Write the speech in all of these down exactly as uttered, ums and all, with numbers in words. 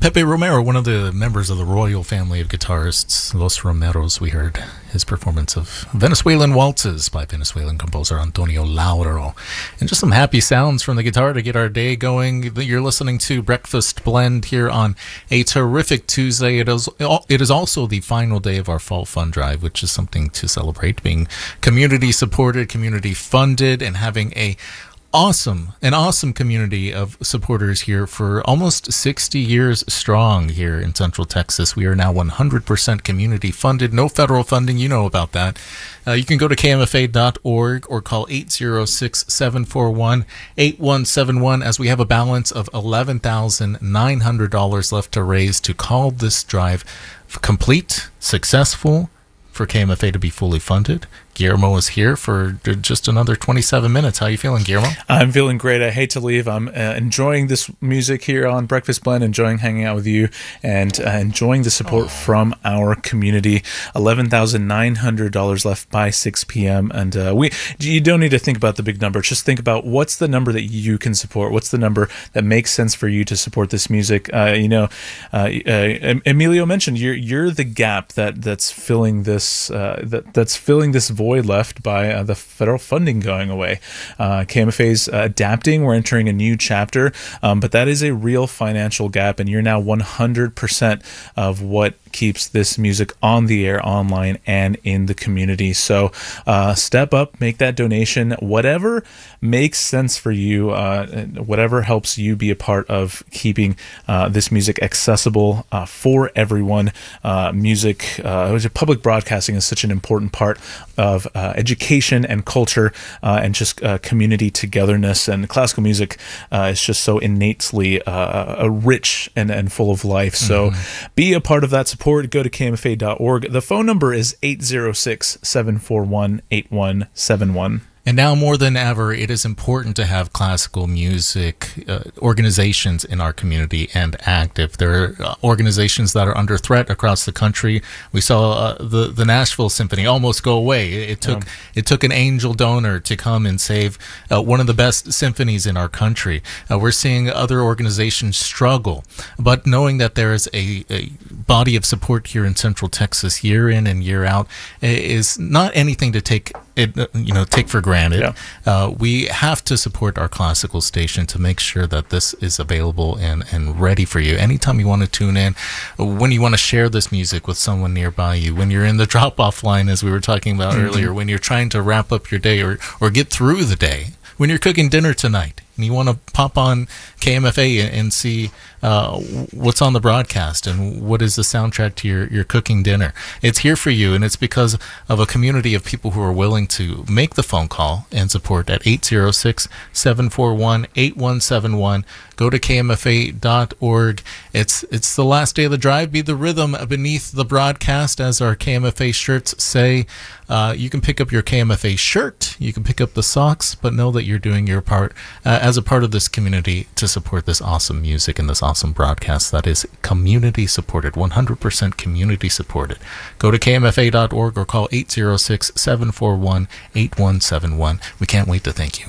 Pepe Romero, one of the members of the royal family of guitarists, Los Romeros. We heard his performance of Venezuelan Waltzes by Venezuelan composer Antonio Lauro. And just some happy sounds from the guitar to get our day going. You're listening to Breakfast Blend here on a terrific Tuesday. It is, it is also the final day of our Fall Fund Drive, which is something to celebrate, being community supported, community funded, and having a Awesome, an awesome community of supporters here for almost sixty years strong here in Central Texas. We are now one hundred percent community funded, no federal funding. You know about that. Uh, you can go to K M F A dot org or call eight oh six, seven four one, eight one seven one as we have a balance of eleven thousand nine hundred dollars left to raise to call this drive complete, successful, for K M F A to be fully funded. Guillermo is here for just another twenty-seven minutes. How are you feeling, Guillermo? I'm feeling great. I hate to leave. I'm uh, enjoying this music here on Breakfast Blend, enjoying hanging out with you, and uh, enjoying the support Aww. from our community. eleven thousand nine hundred dollars left by six p.m. And uh, we you don't need to think about the big number. Just think about what's the number that you can support. What's the number that makes sense for you to support this music? Uh, you know, uh, uh, Emilio mentioned you're you're the gap that that's filling this uh, that that's filling this void left by uh, the federal funding going away. Uh, K M F A's uh, adapting. We're entering a new chapter, um, but that is a real financial gap, and you're now one hundred percent of what keeps this music on the air, online, and in the community. So uh, step up, make that donation, whatever makes sense for you, uh, whatever helps you be a part of keeping uh, this music accessible uh, for everyone. Uh, music, uh, public broadcasting is such an important part of uh, education and culture uh, and just uh, community togetherness, and classical music uh, is just so innately uh, rich and, and full of life. So mm-hmm. be a part of that support. Go to K M F A dot org. The phone number is eight oh six, seven four one, eight one seven one. And now more than ever, it is important to have classical music uh, organizations in our community and active. There are uh, organizations that are under threat across the country. We saw uh, the the Nashville Symphony almost go away. It, it took yeah. it took an angel donor to come and save uh, one of the best symphonies in our country. Uh, we're seeing other organizations struggle, but knowing that there is a, a body of support here in Central Texas year in and year out is not anything to take it you know take for granted. Yeah. Uh, we have to support our classical station to make sure that this is available and, and ready for you. Anytime you want to tune in, when you want to share this music with someone nearby you, when you're in the drop-off line, as we were talking about mm-hmm. earlier, when you're trying to wrap up your day or, or get through the day, when you're cooking dinner tonight, and you want to pop on K M F A and see uh, what's on the broadcast and what is the soundtrack to your, your cooking dinner. It's here for you, and it's because of a community of people who are willing to make the phone call and support at eight oh six, seven four one, eight one seven one. Go to K M F A dot org. It's, it's the last day of the drive. Be the rhythm beneath the broadcast, as our K M F A shirts say. Uh, you can pick up your K M F A shirt. You can pick up the socks, but know that you're doing your part uh, as a part of this community to support this awesome music and this awesome broadcast that is community supported, one hundred percent community supported. Go to K M F A dot org or call eight oh six, seven four one, eight one seven one. We can't wait to thank you.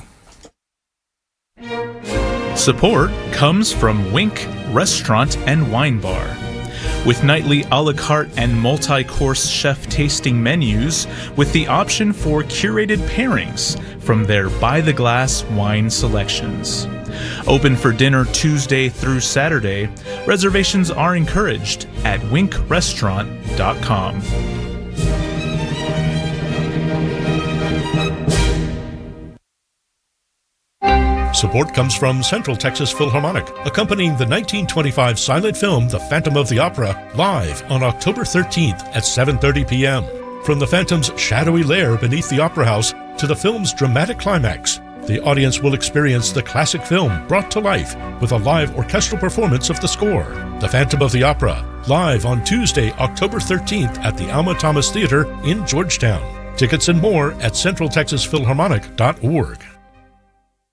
Support comes from Wink Restaurant and Wine Bar. With nightly a la carte and multi-course chef tasting menus with the option for curated pairings from their by-the-glass wine selections. Open for dinner Tuesday through Saturday. Reservations are encouraged at wink restaurant dot com. Support comes from Central Texas Philharmonic, accompanying the nineteen twenty-five silent film The Phantom of the Opera, live on October thirteenth at seven thirty p.m. From the Phantom's shadowy lair beneath the Opera House to the film's dramatic climax, the audience will experience the classic film brought to life with a live orchestral performance of the score. The Phantom of the Opera, live on Tuesday, October thirteenth at the Alma Thomas Theater in Georgetown. Tickets and more at central texas philharmonic dot org.